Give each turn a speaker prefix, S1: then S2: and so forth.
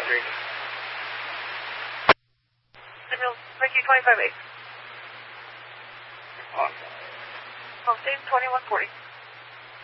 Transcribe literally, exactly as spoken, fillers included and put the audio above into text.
S1: three.
S2: Signal Mickey twenty-five eight.
S1: On.
S2: Home station twenty-one forty.